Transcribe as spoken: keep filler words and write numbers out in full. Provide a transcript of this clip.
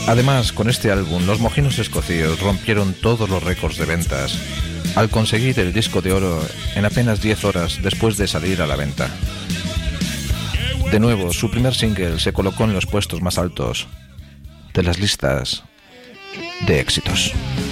Además, con este álbum, los Mojinos Escocíos rompieron todos los récords de ventas al conseguir el disco de oro en apenas diez horas después de salir a la venta. De nuevo, su primer single se colocó en los puestos más altos de las listas de éxitos.